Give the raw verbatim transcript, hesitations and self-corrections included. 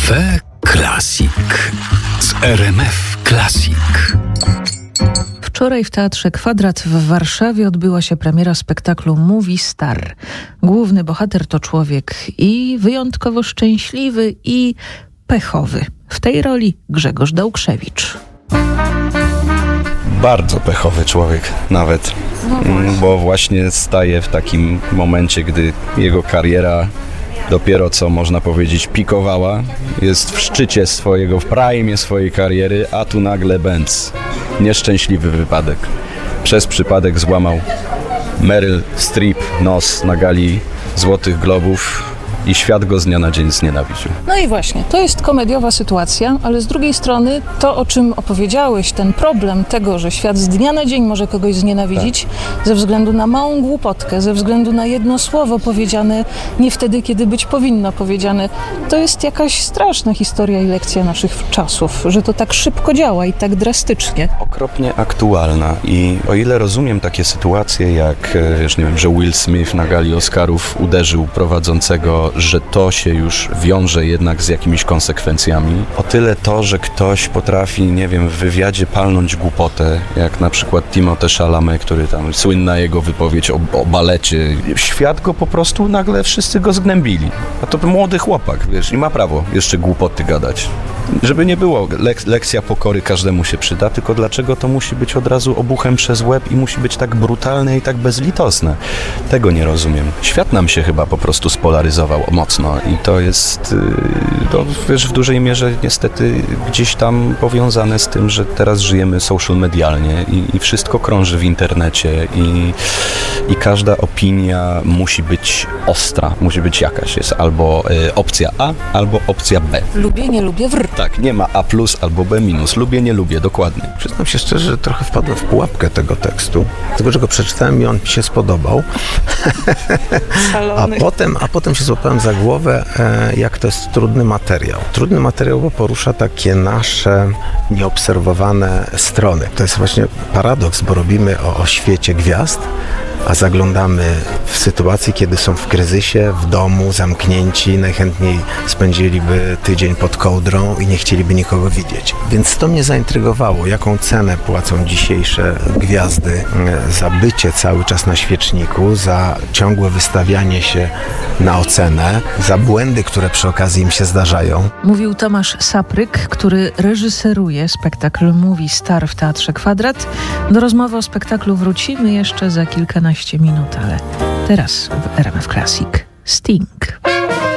Cafe Classic z R M F Classic. Wczoraj w Teatrze Kwadrat w Warszawie odbyła się premiera spektaklu Movie Star. Główny bohater to człowiek i wyjątkowo szczęśliwy, i pechowy. W tej roli Grzegorz Dałkrzewicz. Bardzo pechowy człowiek nawet, No właśnie. bo właśnie staje w takim momencie, gdy jego kariera dopiero co, można powiedzieć, pikowała. Jest w szczycie swojego, w prime swojej kariery, a tu nagle bęc. Nieszczęśliwy wypadek. Przez przypadek złamał Meryl Streep nos na gali Złotych Globów i świat go z dnia na dzień znienawidził. No i właśnie, to jest komediowa sytuacja, ale z drugiej strony to, o czym opowiedziałeś, ten problem tego, że świat z dnia na dzień może kogoś znienawidzić tak. ze względu na małą głupotkę, ze względu na jedno słowo powiedziane nie wtedy, kiedy być powinno powiedziane, to jest jakaś straszna historia i lekcja naszych czasów, że to tak szybko działa i tak drastycznie. Okropnie aktualna i o ile rozumiem takie sytuacje jak, wiesz, nie wiem, że Will Smith na gali Oscarów uderzył prowadzącego, że to się już wiąże jednak z jakimiś konsekwencjami. O tyle to, że ktoś potrafi, nie wiem, w wywiadzie palnąć głupotę, jak na przykład Timothée Chalamet, który tam, słynna jego wypowiedź o, o balecie. Świat go po prostu, nagle wszyscy go zgnębili. A to młody chłopak, wiesz, i ma prawo jeszcze głupoty gadać. Żeby nie było, lek- lekcja pokory każdemu się przyda, tylko dlaczego to musi być od razu obuchem przez łeb i musi być tak brutalne i tak bezlitosne? Tego nie rozumiem. Świat nam się chyba po prostu spolaryzował mocno i to jest, to wiesz, w dużej mierze niestety gdzieś tam powiązane z tym, że teraz żyjemy social medialnie i, i wszystko krąży w internecie i, i każda opinia musi być ostra, musi być jakaś. Jest albo y, opcja A, albo opcja B. Lubię, nie lubię, wr. Tak, nie ma A plus albo B minus. Lubię, nie lubię, dokładnie. Przyznam się szczerze, że trochę wpadłem w pułapkę tego tekstu, dlatego że go przeczytałem i on mi się spodobał. A potem, a potem się złapałem za głowę, e, jak to jest trudny materiał. Trudny materiał, bo porusza takie nasze nieobserwowane strony. To jest właśnie paradoks, bo robimy o, o świecie gwiazd, a zaglądamy w sytuacji, kiedy są w kryzysie, w domu, zamknięci, najchętniej spędziliby tydzień pod kołdrą i nie chcieliby nikogo widzieć. Więc to mnie zaintrygowało, jaką cenę płacą dzisiejsze gwiazdy za bycie cały czas na świeczniku, za ciągłe wystawianie się na ocenę, za błędy, które przy okazji im się zdarzają. Mówił Tomasz Sapryk, który reżyseruje spektakl Movie Star w Teatrze Kwadrat. Do rozmowy o spektaklu wrócimy jeszcze za kilkanaście minut, ale teraz w R M F Classic Sting.